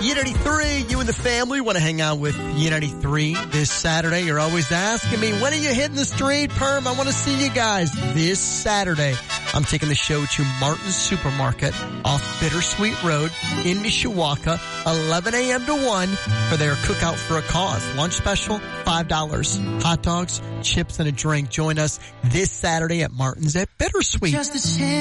U93, you and the family want to hang out with U93 this Saturday. You're always asking me, when are you hitting the street, Perm? I want to see you guys this Saturday. I'm taking the show to Martin's Supermarket off Bittersweet Road in Mishawaka, 11 a.m. to 1 for their Cookout for a Cause. Lunch special, $5. Hot dogs, chips, and a drink. Join us this Saturday at Martin's at Bittersweet.